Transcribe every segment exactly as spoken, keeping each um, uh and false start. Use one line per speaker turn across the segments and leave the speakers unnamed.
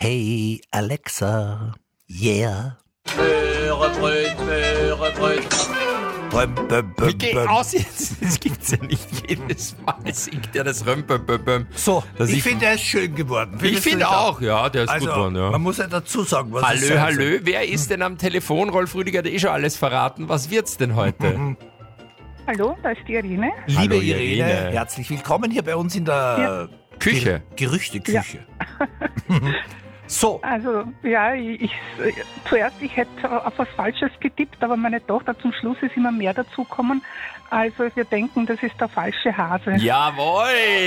Hey Alexa, yeah.
Möhre brüllt, Möhre brüllt.
Röm, böm,
Wie
böm,
geht
böm.
aus jetzt? Das gibt's ja nicht jedes Mal. Singt der das Römpömpömpöm.
So,
Dass
ich,
ich-
finde, er ist schön geworden.
Ich
Findest du
finde
nicht
auch, ja, der ist
Also,
gut geworden, ja.
man muss ja dazu sagen, was es
Hallö,
sein
hallö,
soll.
wer ist denn am Telefon? Rolf Rüdiger hat eh schon alles verraten. Was wird's denn heute?
Hallo, da ist die Irene.
Liebe
Hallo,
Irene,
Irene.
herzlich willkommen hier bei uns in der
Küche.
Ger- Gerüchteküche. So,
Also, ja, ich, ich, zuerst, ich hätte auf was Falsches getippt, aber meine Tochter zum Schluss ist immer mehr dazugekommen. Also, wir denken, das ist der falsche Hase.
Jawohl!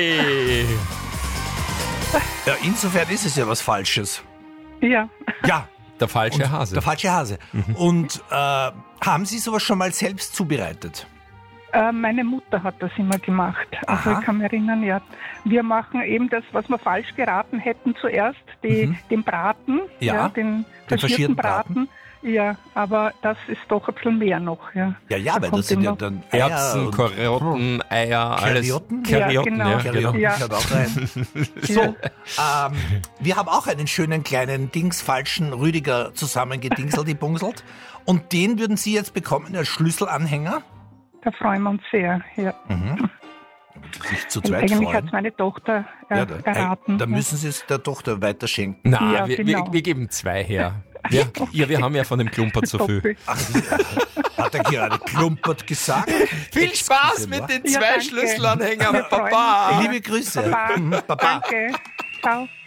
ja, insofern ist es ja was Falsches.
Ja.
Ja,
Der falsche
und
Hase.
der falsche Hase. Und äh, haben Sie sowas schon mal selbst zubereitet?
Äh, meine Mutter hat das immer gemacht. Also,
Aha.
ich kann mich erinnern, ja. Wir machen eben das, was wir falsch geraten hätten zuerst, die, den Braten,
Ja,
den,
den faschierten
faschierten Braten. Ja, aber das ist doch ein bisschen mehr noch. Ja,
Ja, ja,
Da
weil
kommt
das sind ja
immer-
dann Eier
Erbsen,
und
Karotten, Eier, alles.
Karioten?
Ja,
Karioten,
genau.
ja,
Karioten
genau.
Ja.
gehört auch rein. So, ähm, wir haben auch einen schönen kleinen Dings, falschen Rüdiger zusammengedingselt, die bungselt. Und den würden Sie jetzt bekommen als Schlüsselanhänger.
Da freuen wir uns sehr. Ja.
Sich zu
Und
zweit
eigentlich hat
freuen.
meine Tochter äh,
Ja, da,
erraten.
da
ja.
müssen Sie es der Tochter weiterschenken.
Na,
Ja,
wir,
genau.
wir, wir geben zwei her. Wir, ja, wir haben ja von dem Klumpert so viel.
Doppel.
Hat er gerade klumpert gesagt?
Viel Spaß mit den
Ja,
zwei
danke.
Schlüsselanhängern,
Wir freuen
Papa!
uns.
Liebe Grüße.
Baba.
Mhm, Baba.
Danke. Ciao.